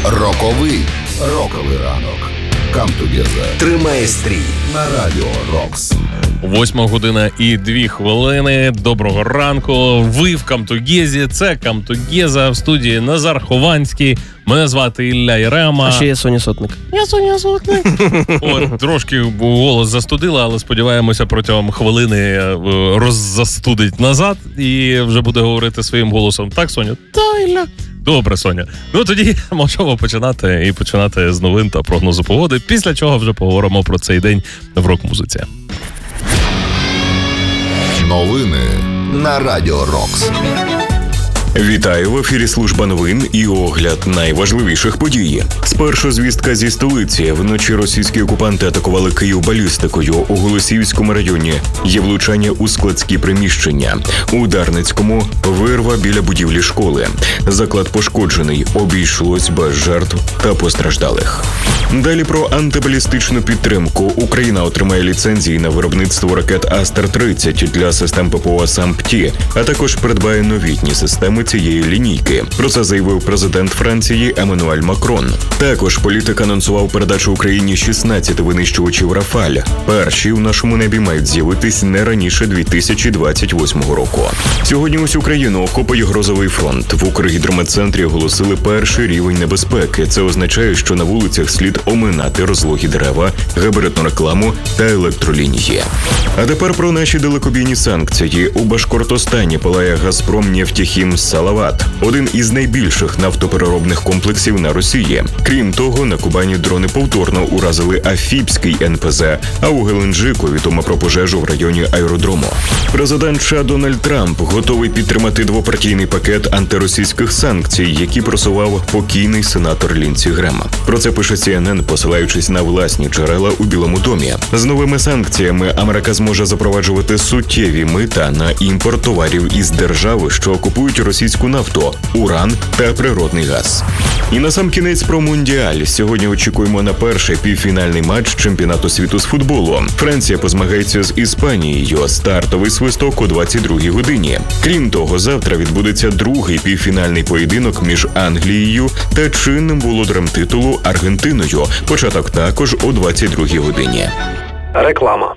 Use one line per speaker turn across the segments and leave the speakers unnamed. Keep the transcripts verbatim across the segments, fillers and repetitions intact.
Роковий роковий ранок. Come Together. Тримає стрій на Радіо Рокс.
Восьма година і дві хвилини. Доброго ранку. Ви в Come Together. Це Come Together. В студії Назар Хованський. Мене звати Ілля Єрема.
А ще є Соня Сотник.
Я Соня Сотник. От, трошки голос застудила, але сподіваємося, протягом хвилини роззастудить назад і вже буде говорити своїм голосом. Так, Соня? Та, Ілля. Добре, Соня. Ну тоді можемо починати і починати з новин та прогнозу погоди, після чого вже поговоримо про цей день в рок-музиці.
Новини на Радіо Рокс.
Вітаю, в ефірі служба новин і огляд найважливіших подій. Спершу звістка зі столиці. Вночі російські окупанти атакували Київ балістикою. У Голосіївському районі є влучання у складські приміщення. У Дарницькому – вирва біля будівлі школи. Заклад пошкоджений, обійшлось без жертв та постраждалих. Далі про антибалістичну підтримку. Україна отримає ліцензії на виробництво ракет Астер тридцять для систем ППО САМ-ПТІ, а також придбає новітні системи цієї лінійки. Про це заявив президент Франції Еммануель Макрон. Також політик анонсував передачу Україні шістнадцяти винищувачів Рафаль. Перші в нашому небі мають з'явитись не раніше дві тисячі двадцять восьмого року. Сьогодні усю країну охопує грозовий фронт. В Укргідрометцентрі оголосили перший рівень небезпеки. Це означає, що на вулицях слід оминати розлогі дерева, габаритну рекламу та електролінії. А тепер про наші далекобійні санкції. У Башкортостані палає Газпром Нефтехім Салават, один із найбільших нафтопереробних комплексів на Росії. Крім того, на Кубані дрони повторно уразили Афіпський ен пе зет, а у Геленджику відомо про пожежу в районі аеродрому. Президент США Дональд Трамп готовий підтримати двопартійний пакет антиросійських санкцій, які просував покійний сенатор Лінсі Грем. Про це пише сі ен ен, посилаючись на власні джерела у Білому домі. З новими санкціями Америка зможе запроваджувати суттєві мита на імпорт товарів із держави, що окупують російську нафту, уран та природний газ. І насамкінець про Мундіаль. Сьогодні очікуємо на перший півфінальний матч чемпіонату світу з футболу. Франція позмагається з Іспанією. Стартовий свисток о двадцять другій годині. Крім того, завтра відбудеться другий півфінальний поєдинок між Англією та чинним володарем титулу Аргентиною. Початок також о двадцять другій годині.
Реклама.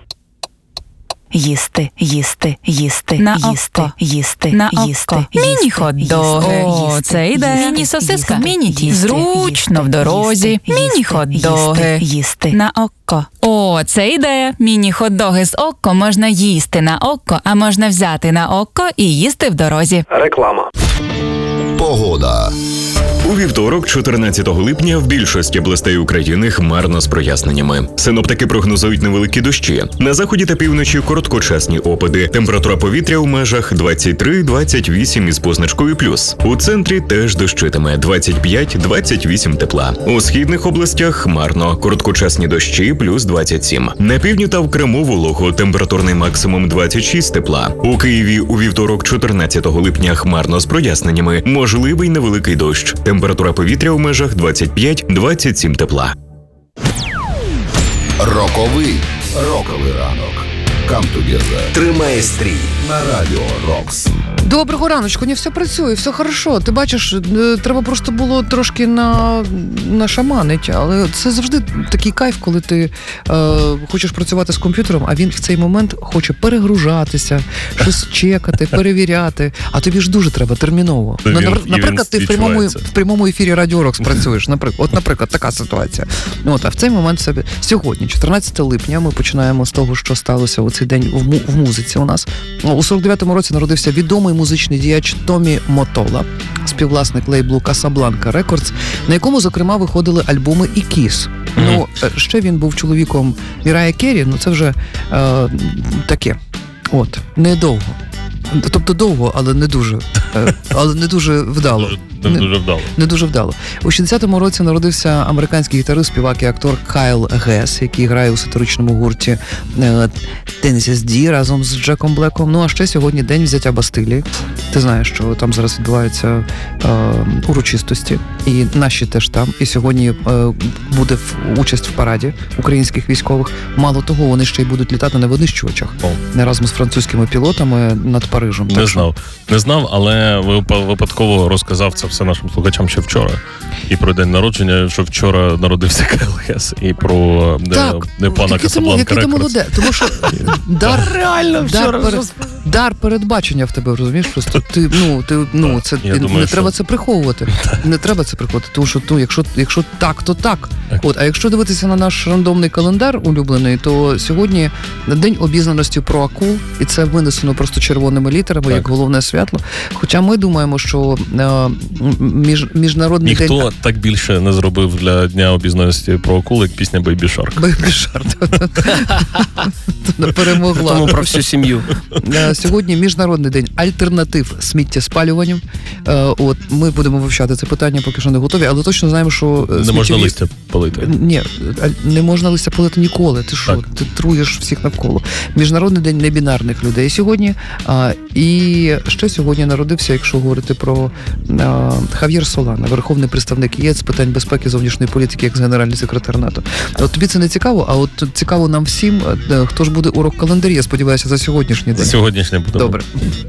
Їсти, їсти, їсти,
на
їсти,
око.
їсти,
на
їсти,
око.
Міні-хот-доги.
О, це ідея.
Міні-сосиска.
Міні-тісто.
Зручно в дорозі.
Міні-хот-доги.
Їсти.
На око. О, це ідея. Міні-хот-доги з око можна їсти на око, а можна взяти на око і їсти в дорозі.
Реклама.
Погода.
У вівторок, чотирнадцятого липня, в більшості областей України хмарно з проясненнями. Синоптики прогнозують невеликі дощі. На заході та півночі короткочасні опади. Температура повітря у межах двадцять три - двадцять вісім із позначкою плюс. У центрі теж дощитиме двадцять п'ять - двадцять вісім тепла. У східних областях хмарно. Короткочасні дощі плюс двадцять сім. На півдні та в Криму волого. Температурний максимум двадцять шість тепла. У Києві у вівторок, чотирнадцятого липня, хмарно з проясненнями. Можливий невеликий дощ. Температура повітря в межах двадцять п'ять - двадцять сім тепла.
Роковий роковий ранок. Come Together. Тримає стрій на Радіо Рокс.
Доброго раночку, не все працює, все хорошо. Ти бачиш, треба просто було трошки на, нашаманить, але це завжди такий кайф, коли ти е, хочеш працювати з комп'ютером, а він в цей момент хоче перегружатися, щось чекати, перевіряти, а тобі ж дуже треба терміново.
Він,
наприклад, ти в прямому, в прямому ефірі Радіо Рокс працюєш, наприклад, от, наприклад, така ситуація. От, а в цей момент собі сьогодні, чотирнадцятого липня, ми починаємо з того, що сталося у цей день в, му, в музиці у нас. У сорок дев'ятому році народився відомий музичний діяч Томі Мотола, співвласник лейблу Casablanca Records, на якому, зокрема, виходили альбоми і Kiss. Mm-hmm. Ну, ще він був чоловіком Мірая Керрі, ну це вже е, таке. От, недовго. Тобто довго, але не дуже, е, але не дуже вдало.
Не, не дуже вдало.
Не дуже вдало. У шістдесятому році народився американський гітарист, співак і актор Кайл Гес, який грає у сатиричному гурті Tennessee Ді разом з Джеком Блеком. Ну, а ще сьогодні день взяття Бастилії. Ти знаєш, що там зараз відбуваються е, урочистості. І наші теж там. І сьогодні е, буде в, участь в параді українських військових. Мало того, вони ще й будуть літати на винищувачах. О. Не разом з французькими пілотами над Парижем.
Не
так
знав.
Що...
Не знав, але випадково розказав це все нашим слухачам ще вчора. І про день народження, що вчора народився КЛС, і про
Так,
не, не пана
який ти,
Касабланка
який ти
Рекордс.
молоде, тому що дар,
Реально
дар, перед, дар передбачення в тебе, розумієш? Просто ти, ну, ти, ну, це,
Я
ти,
думаю,
не
що-
треба це приховувати. Не треба це приховувати, тому що, ну, якщо, якщо так, то так.
Так.
От, а якщо дивитися на наш рандомний календар улюблений, то сьогодні День обізнаності про акул, і це винесено просто червоними літерами,
Так.
як головне світло. Хоча ми думаємо, що е, між, міжнародний день...
Ніхто так більше не зробив для Дня обізнаності про акул, як пісня Baby Shark.
Бейбі Шарк перемогла.
Тому про всю сім'ю.
Е, Сьогодні міжнародний день альтернатив сміттєспалюванню. Е, От ми будемо вивчати це питання, поки що не готові, але точно знаємо, що е,
Не можна
сміттєві-
листя палити.
Ні, а- не можна листя палити ніколи. Ти що?
Так.
Ти труєш всіх навколо. Міжнародний день небінарних людей сьогодні. А, і ще сьогодні народився, якщо говорити про а, Хав'єр Солана, верховний представник ЄС з питань безпеки зовнішньої політики, як генеральний секретар НАТО. От тобі це не цікаво, а от цікаво нам всім, е, хто ж буде у рок-календарі, я сподіваюся, за сьогоднішній день.
Сьогоднішнє буде.
Добре.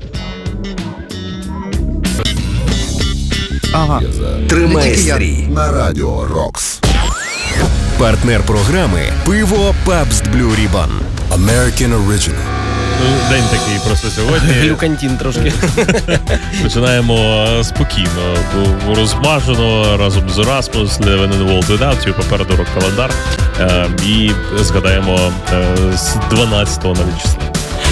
Ага. Не
Тримай
тільки я.
стрій на радіо Рокс.
Партнер програми «Пиво Пабст Блю Рібан».
American Original.
Ну, день такий просто сьогодні.
Глюкантін трошки.
Починаємо спокійно, розмажено разом з Erasmus, Living in the World Without You, попереду рок-календар. Е, І згадаємо е, з дванадцятого навіть числа.